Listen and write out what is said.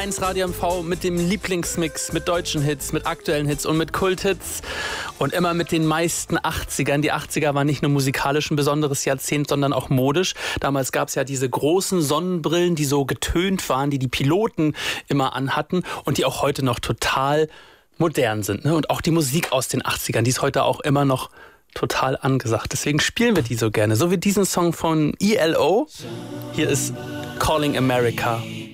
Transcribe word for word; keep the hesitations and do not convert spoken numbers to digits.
eins Radio M V mit dem Lieblingsmix, mit deutschen Hits, mit aktuellen Hits und mit Kulthits und immer mit den meisten achtzigern. Die achtziger waren nicht nur musikalisch ein besonderes Jahrzehnt, sondern auch modisch. Damals gab es ja diese großen Sonnenbrillen, die so getönt waren, die die Piloten immer anhatten und die auch heute noch total modern sind. Ne? Und auch die Musik aus den achtzigern, die ist heute auch immer noch total angesagt. Deswegen spielen wir die so gerne. So wie diesen Song von E L O. Hier ist Calling America.